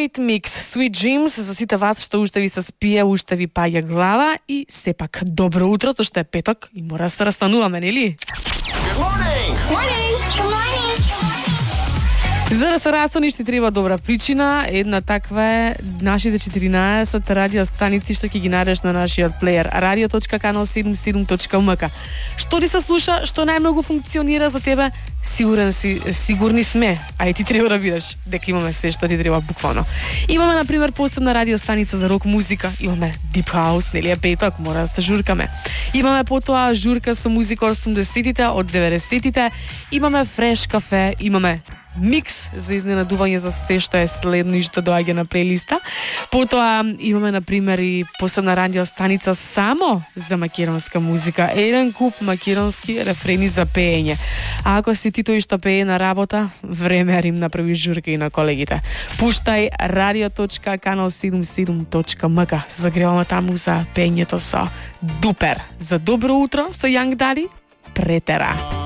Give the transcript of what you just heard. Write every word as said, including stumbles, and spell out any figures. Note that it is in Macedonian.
Eurythmics, Sweet Dreams, за сите вас што уште ви се спие, уште ви паѓа глава и сепак добро утро, зашто е петок и мора да се растануваме, нели? Good morning! Morning! Good morning! За да се растани ще треба добра причина. Една таква е нашите четиринаесет радиостаници што ќе ги најдеш на нашиот плеер радио точка канал седумдесет и седум точка ем ка. Што ти се слуша, што најмногу функционира за тебе? Сигурен си, сигурни сме, а и ти треба да видиш дека имаме се што ти треба буквално. Имаме на пример посебна радиостаница за рок музика, имаме Deep House, нели е петок, мора да се журкаме. Имаме потоа журка со музика од осумдесетите, од деветдесетите, имаме Fresh Cafe, имаме микс за изненадување за се што е следно и што доаѓа на плейлиста. Потоа имаме на пример и посебна радиостаница само за македонска музика, еден куп македонски рефрени за пеење. А ако си ти тој што пее на работа, време е им направи журка и на колегите. Пуштај радио точка канал седумдесет и седум точка ем ка. Загреваме таму за пеењето со Дупер. За добро утро со Young Daddy, претера.